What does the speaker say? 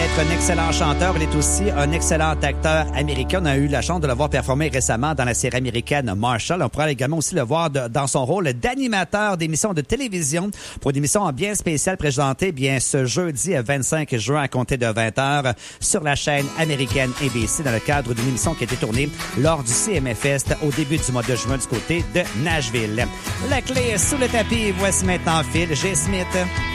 d'être un excellent chanteur, il est aussi un excellent acteur américain. On a eu la chance de le voir performer récemment dans la série américaine Marshall. On pourra également aussi le voir dans son rôle d'animateur d'émissions de télévision pour une émission bien spéciale présentée ce jeudi 25 juin à compter de 20h sur la chaîne américaine ABC dans le cadre d'une émission qui a été tournée lors du CMA Fest au début du mois de juin du côté de Nashville. La clé est sous le tapis. Voici maintenant Phil G. Smith.